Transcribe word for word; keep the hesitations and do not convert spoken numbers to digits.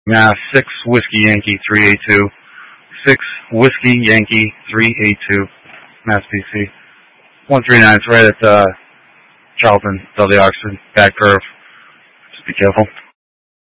Mass six Whiskey Yankee three eight two. six Whiskey Yankee three eight two. Mass P C. one three nine. It's right at uh, Charlton, Dudley Oxford. Back curve. Just be careful.